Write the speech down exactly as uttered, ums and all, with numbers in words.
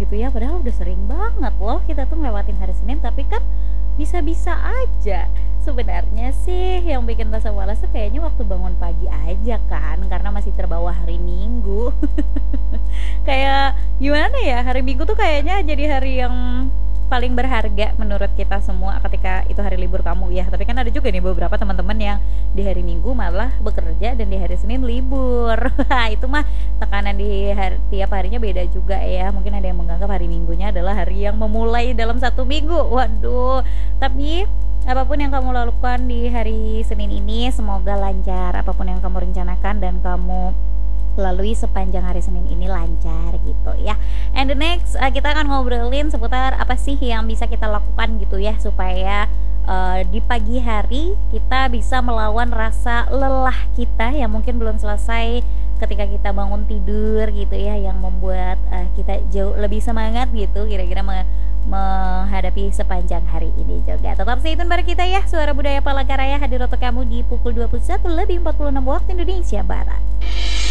gitu ya, padahal udah sering banget loh kita tuh ngelewatin hari Senin, tapi kan bisa-bisa aja. Sebenarnya sih yang bikin rasa malas tuh kayaknya waktu bangun pagi aja kan, karena masih terbawa hari Minggu. Kayak gimana ya, hari Minggu tuh kayaknya jadi hari yang paling berharga menurut kita semua ketika itu hari libur kamu ya. Tapi kan ada juga nih beberapa teman-teman yang di hari Minggu malah bekerja dan di hari Senin libur. Wah, itu mah tekanan di hari, tiap harinya beda juga ya. Mungkin ada yang menganggap hari Minggunya adalah hari yang memulai dalam satu minggu. Waduh. Tapi apapun yang kamu lakukan di hari Senin ini semoga lancar. Apapun yang kamu rencanakan dan kamu lalui sepanjang hari Senin ini lancar gitu ya. And the next uh, kita akan ngobrolin seputar apa sih yang bisa kita lakukan gitu ya, supaya uh, di pagi hari kita bisa melawan rasa lelah kita yang mungkin belum selesai ketika kita bangun tidur gitu ya, yang membuat uh, kita jauh lebih semangat gitu kira-kira me- menghadapi sepanjang hari ini juga. Tetap stay tune bareng kita ya. Suara Budaya Palangkaraya hadir untuk kamu di pukul dua puluh satu lebih empat puluh enam waktu Indonesia Barat.